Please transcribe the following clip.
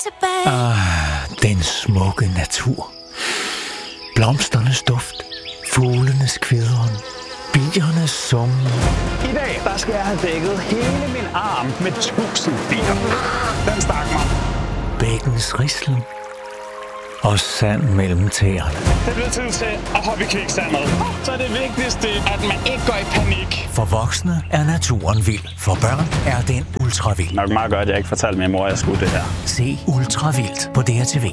tilbage. Den smukke natur. Blomsternes duft. Fuglenes kvidren. Biernes summen. I dag, der skal jeg have dækket hele min arm med 1000 bier. Den stak mig. Bækkens rislen. Og sand mellem tæerne. Det bliver tid til at hoppe i kviksandet. Så er det vigtigste, at man ikke går i panik. For voksne er naturen vild. For børn er den ultravild. Nok meget godt, at jeg ikke fortalte min mor, at jeg skulle det her. Se Ultravildt på DRTV.